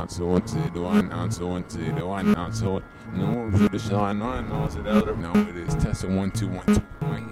so do I now so do I now so no to the shine on no so that no it is testing 1 2 1 2